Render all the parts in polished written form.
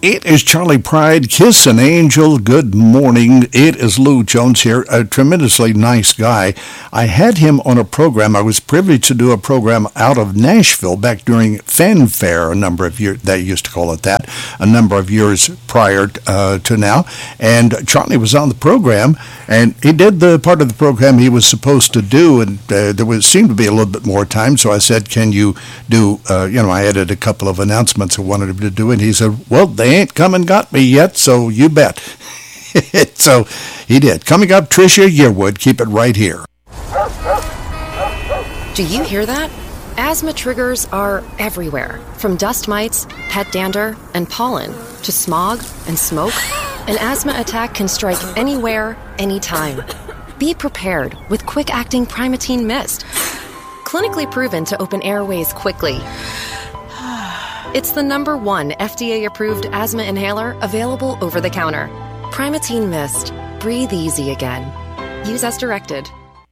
It is Charlie Pride, Kiss an Angel. Good morning. It is Lou Jones here, a tremendously nice guy. I had him on a program. I was privileged to do a program out of Nashville back during Fanfare a number of years. They used to call it that, a number of years prior to now. And Charlie was on the program, and he did the part of the program he was supposed to do, and seemed to be a little bit more time. So I said, "Can you do?" I added a couple of announcements I wanted him to do, and he said, "Well, they ain't come and got me yet, so you bet." So he did. Coming up, Tricia Yearwood. Keep it right here. Do you hear that? Asthma triggers are everywhere, from dust mites, pet dander, and pollen, to smog and smoke. An asthma attack can strike anywhere, anytime. Be prepared with quick-acting Primatene Mist. Clinically proven to open airways quickly. It's the #1 FDA-approved asthma inhaler available over the counter. Primatene Mist. Breathe easy again. Use as directed.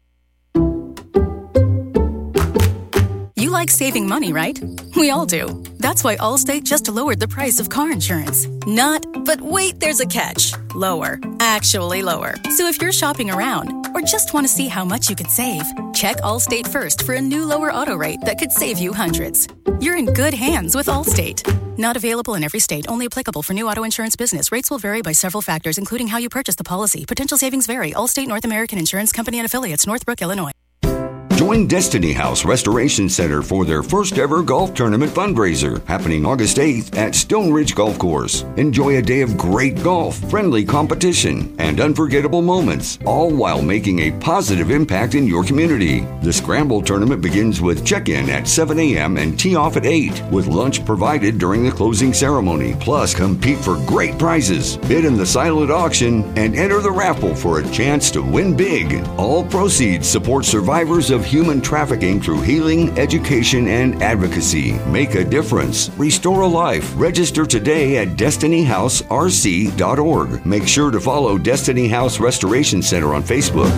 You like saving money, right? We all do. That's why Allstate just lowered the price of car insurance. But wait, there's a catch. Lower. Actually lower. So if you're shopping around or just want to see how much you could save, check Allstate first for a new lower auto rate that could save you hundreds. You're in good hands with Allstate. Not available in every state. Only applicable for new auto insurance business. Rates will vary by several factors, including how you purchase the policy. Potential savings vary. Allstate North American Insurance Company and Affiliates, Northbrook, Illinois. Join Destiny House Restoration Center for their first ever golf tournament fundraiser, happening August 8th at Stone Ridge Golf Course. Enjoy a day of great golf, friendly competition, and unforgettable moments, all while making a positive impact in your community. The Scramble Tournament begins with check-in at 7 a.m. and tee off at 8, with lunch provided during the closing ceremony. Plus, compete for great prizes, bid in the silent auction, and enter the raffle for a chance to win big. All proceeds support survivors of human trafficking through healing, education, and advocacy. Make a difference. Restore a life. Register today at destinyhouserc.org. Make sure to follow Destiny House Restoration Center on Facebook.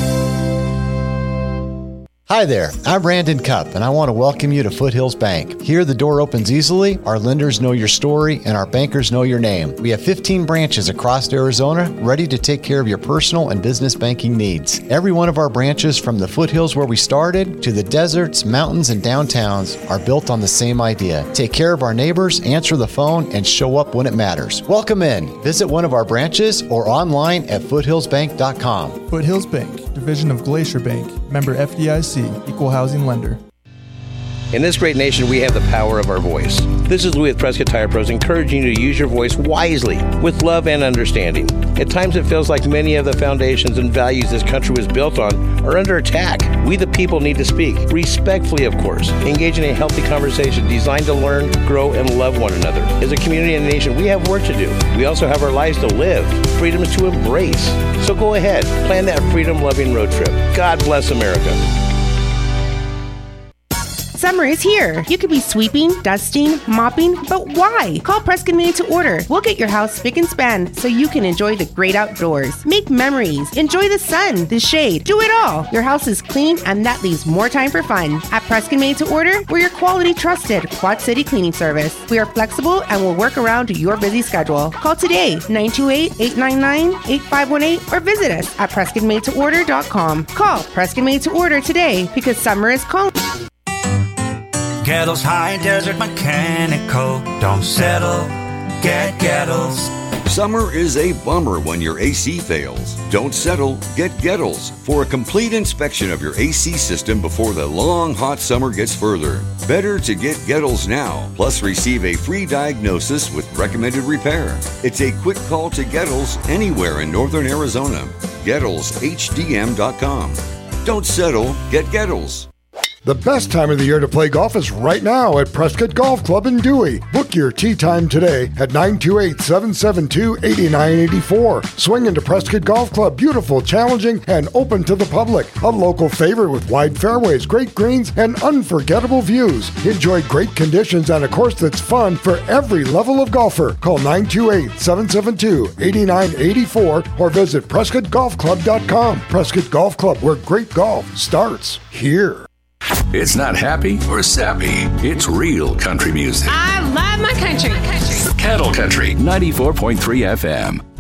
Hi there, I'm Brandon Cupp, and I want to welcome you to Foothills Bank. Here, the door opens easily, our lenders know your story, and our bankers know your name. We have 15 branches across Arizona, ready to take care of your personal and business banking needs. Every one of our branches, from the foothills where we started, to the deserts, mountains, and downtowns, are built on the same idea. Take care of our neighbors, answer the phone, and show up when it matters. Welcome in. Visit one of our branches or online at foothillsbank.com. Foothills Bank, division of Glacier Bank, member FDIC. Equal housing lender. In this great nation, we have the power of our voice. This is Louis with Prescott Tire Pros, encouraging you to use your voice wisely, with love and understanding. At times, it feels like many of the foundations and values this country was built on are under attack. We, the people, need to speak, respectfully, of course, engage in a healthy conversation designed to learn, grow, and love one another. As a community and a nation, we have work to do. We also have our lives to live, freedoms to embrace. So go ahead, plan that freedom-loving road trip. God bless America. Summer is here. You could be sweeping, dusting, mopping, but why? Call Prescott Made to Order. We'll get your house spick and span so you can enjoy the great outdoors. Make memories. Enjoy the sun, the shade. Do it all. Your house is clean, and that leaves more time for fun. At Prescott Made to Order, we're your quality, trusted Quad City cleaning service. We are flexible and will work around your busy schedule. Call today, 928-899-8518, or visit us at PrescottMadeToOrder.com. Call Prescott Made to Order today, because summer is calling. Gettles High Desert Mechanical. Don't settle, get Gettles. Summer is a bummer when your AC fails. Don't settle, get Gettles for a complete inspection of your AC system before the long hot summer gets further. Better to get Gettles now, plus receive a free diagnosis with recommended repair. It's a quick call to Gettles anywhere in northern Arizona. GettlesHDM.com. Don't settle, get Gettles. The best time of the year to play golf is right now at Prescott Golf Club in Dewey. Book your tee time today at 928-772-8984. Swing into Prescott Golf Club, beautiful, challenging, and open to the public. A local favorite with wide fairways, great greens, and unforgettable views. Enjoy great conditions on a course that's fun for every level of golfer. Call 928-772-8984 or visit PrescottGolfClub.com. Prescott Golf Club, where great golf starts here. It's not happy or sappy. It's real country music. I love my country. Cattle Country 94.3 FM.